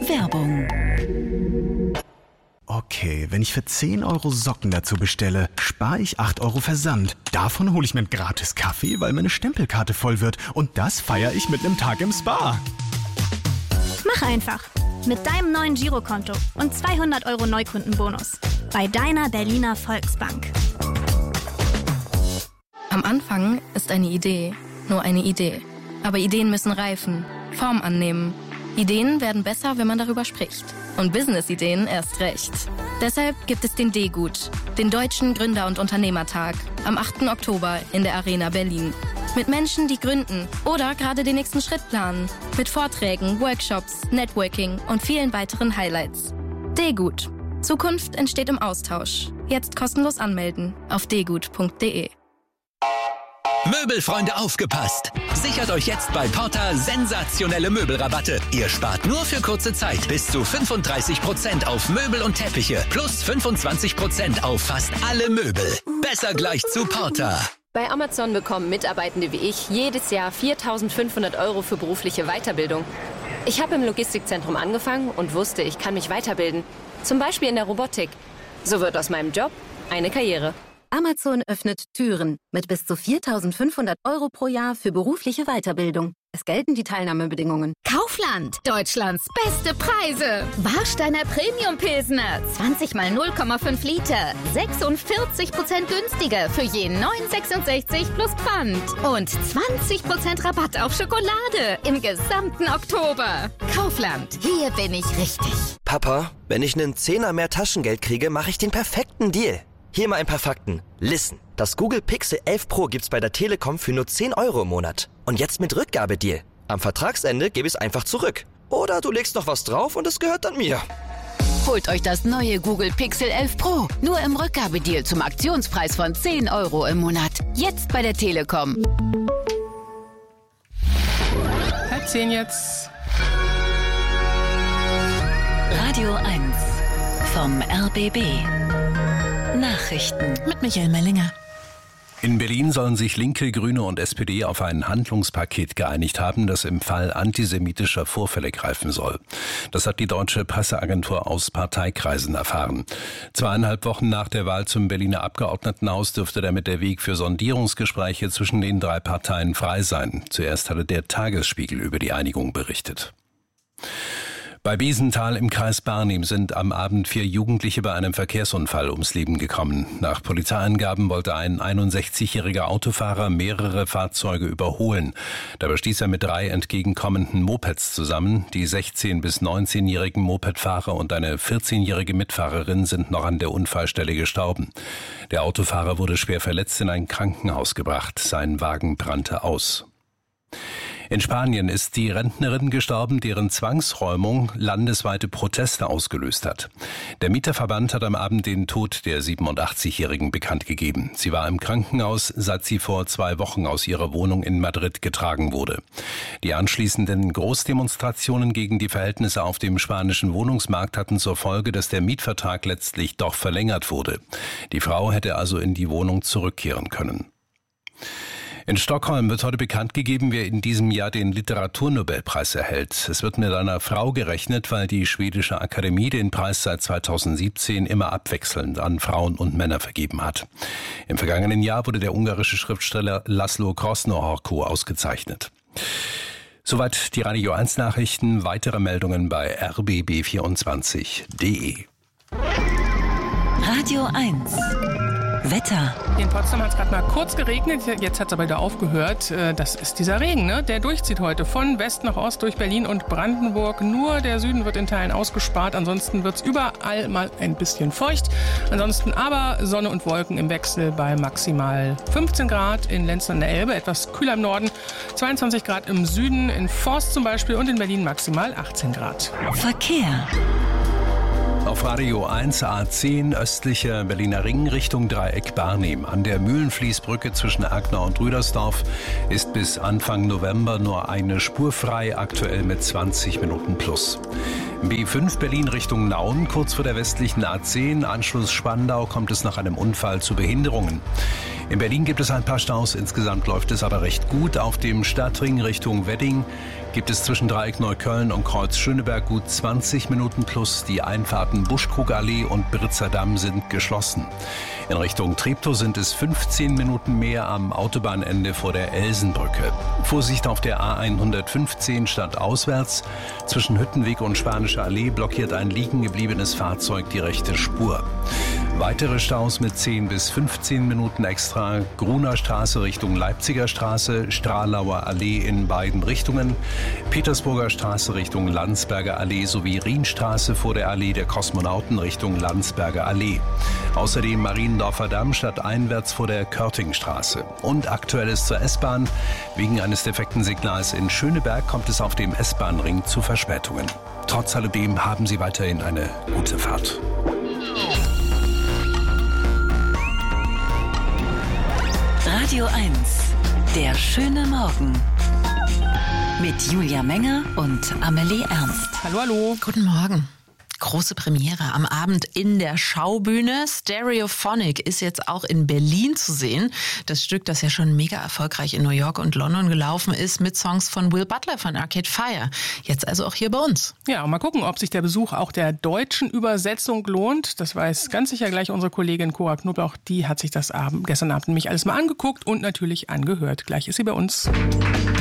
Werbung. Okay, wenn ich für 10 Euro Socken dazu bestelle, spare ich 8 Euro Versand. Davon hole ich mir einen gratis Kaffee, weil meine Stempelkarte voll wird. Und das feiere ich mit einem Tag im Spa. Mach einfach. Mit deinem neuen Girokonto und 200 Euro Neukundenbonus. Bei deiner Berliner Volksbank. Am Anfang ist eine Idee nur eine Idee. Aber Ideen müssen reifen, Form annehmen. Ideen werden besser, wenn man darüber spricht. Und Business-Ideen erst recht. Deshalb gibt es den D-Gut, den Deutschen Gründer- und Unternehmertag, am 8. Oktober in der Arena Berlin. Mit Menschen, die gründen oder gerade den nächsten Schritt planen. Mit Vorträgen, Workshops, Networking und vielen weiteren Highlights. D-Gut. Zukunft entsteht im Austausch. Jetzt kostenlos anmelden auf dgut.de. Möbelfreunde, aufgepasst! Sichert euch jetzt bei Porta sensationelle Möbelrabatte. Ihr spart nur für kurze Zeit bis zu 35% auf Möbel und Teppiche plus 25% auf fast alle Möbel. Besser gleich zu Porta. Bei Amazon bekommen Mitarbeitende wie ich jedes Jahr 4.500 Euro für berufliche Weiterbildung. Ich habe im Logistikzentrum angefangen und wusste, ich kann mich weiterbilden. Zum Beispiel in der Robotik. So wird aus meinem Job eine Karriere. Amazon öffnet Türen mit bis zu 4.500 Euro pro Jahr für berufliche Weiterbildung. Es gelten die Teilnahmebedingungen. Kaufland, Deutschlands beste Preise. Warsteiner Premium Pilsner, 20 mal 0,5 Liter, 46% günstiger für je 9,66 plus Pfand. Und 20% Rabatt auf Schokolade im gesamten Oktober. Kaufland, hier bin ich richtig. Papa, wenn ich einen Zehner mehr Taschengeld kriege, mache ich den perfekten Deal. Hier mal ein paar Fakten. Listen, das Google Pixel 11 Pro gibt's bei der Telekom für nur 10 Euro im Monat. Und jetzt mit Rückgabedeal. Am Vertragsende gebe ich es einfach zurück. Oder du legst noch was drauf und es gehört dann mir. Holt euch das neue Google Pixel 11 Pro. Nur im Rückgabedeal zum Aktionspreis von 10 Euro im Monat. Jetzt bei der Telekom. 10 jetzt. Radio 1 vom RBB. Nachrichten mit Michael Mellinger. In Berlin sollen sich Linke, Grüne und SPD auf ein Handlungspaket geeinigt haben, das im Fall antisemitischer Vorfälle greifen soll. Das hat die deutsche Presseagentur aus Parteikreisen erfahren. 2,5 Wochen nach der Wahl zum Berliner Abgeordnetenhaus dürfte damit der Weg für Sondierungsgespräche zwischen den 3 Parteien frei sein. Zuerst hatte der Tagesspiegel über die Einigung berichtet. Bei Biesenthal im Kreis Barnim sind am Abend 4 Jugendliche bei einem Verkehrsunfall ums Leben gekommen. Nach Polizeiangaben wollte ein 61-jähriger Autofahrer mehrere Fahrzeuge überholen. Dabei stieß er mit 3 entgegenkommenden Mopeds zusammen. Die 16- bis 19-jährigen Mopedfahrer und eine 14-jährige Mitfahrerin sind noch an der Unfallstelle gestorben. Der Autofahrer wurde schwer verletzt in ein Krankenhaus gebracht. Sein Wagen brannte aus. In Spanien ist die Rentnerin gestorben, deren Zwangsräumung landesweite Proteste ausgelöst hat. Der Mieterverband hat am Abend den Tod der 87-Jährigen bekannt gegeben. Sie war im Krankenhaus, seit sie vor 2 Wochen aus ihrer Wohnung in Madrid getragen wurde. Die anschließenden Großdemonstrationen gegen die Verhältnisse auf dem spanischen Wohnungsmarkt hatten zur Folge, dass der Mietvertrag letztlich doch verlängert wurde. Die Frau hätte also in die Wohnung zurückkehren können. In Stockholm wird heute bekannt gegeben, wer in diesem Jahr den Literaturnobelpreis erhält. Es wird mit einer Frau gerechnet, weil die schwedische Akademie den Preis seit 2017 immer abwechselnd an Frauen und Männer vergeben hat. Im vergangenen Jahr wurde der ungarische Schriftsteller Laszlo Krasznahorkó ausgezeichnet. Soweit die Radio 1 Nachrichten. Weitere Meldungen bei rbb24.de. Radio 1 Wetter. In Potsdam hat es gerade mal kurz geregnet, jetzt hat es aber wieder aufgehört. Das ist dieser Regen, ne? Der durchzieht heute von West nach Ost durch Berlin und Brandenburg. Nur der Süden wird in Teilen ausgespart, ansonsten wird es überall mal ein bisschen feucht. Ansonsten aber Sonne und Wolken im Wechsel bei maximal 15 Grad in Lenz an der Elbe, etwas kühler im Norden, 22 Grad im Süden, in Forst zum Beispiel und in Berlin maximal 18 Grad. Verkehr. Auf Radio 1 A10 östlicher Berliner Ring Richtung Dreieck Barnim. An der Mühlenfließbrücke zwischen Erkner und Rüdersdorf ist bis Anfang November nur eine Spur frei, aktuell mit 20 Minuten plus. B5 Berlin Richtung Nauen, kurz vor der westlichen A10, Anschluss Spandau, kommt es nach einem Unfall zu Behinderungen. In Berlin gibt es ein paar Staus, insgesamt läuft es aber recht gut. Auf dem Stadtring Richtung Wedding gibt es zwischen Dreieck Neukölln und Kreuz Schöneberg gut 20 Minuten plus. Die Einfahrten Buschkrugallee und Britzer Damm sind geschlossen. In Richtung Treptow sind es 15 Minuten mehr am Autobahnende vor der Elsenbrücke. Vorsicht auf der A115 stadtauswärts. Zwischen Hüttenweg und Spanische Allee blockiert ein liegen gebliebenes Fahrzeug die rechte Spur. Weitere Staus mit 10 bis 15 Minuten extra. Gruner Straße Richtung Leipziger Straße, Stralauer Allee in beiden Richtungen, Petersburger Straße Richtung Landsberger Allee sowie Rienstraße vor der Allee der Kosmonauten Richtung Landsberger Allee. Außerdem Mariendorfer Damm stadteinwärts vor der Körtingstraße. Und Aktuelles zur S-Bahn. Wegen eines defekten Signals in Schöneberg kommt es auf dem S-Bahn-Ring zu Verspätungen. Trotz alledem haben Sie weiterhin eine gute Fahrt. Radio 1, der schöne Morgen. Mit Julia Menger und Amelie Ernst. Hallo, hallo. Guten Morgen. Große Premiere am Abend in der Schaubühne. Stereophonic ist jetzt auch in Berlin zu sehen. Das Stück, das ja schon mega erfolgreich in New York und London gelaufen ist, mit Songs von Will Butler von Arcade Fire. Jetzt also auch hier bei uns. Ja, und mal gucken, ob sich der Besuch auch der deutschen Übersetzung lohnt. Das weiß ganz sicher gleich unsere Kollegin Cora Knoblauch. Die hat sich das gestern Abend nämlich alles mal angeguckt und natürlich angehört. Gleich ist sie bei uns.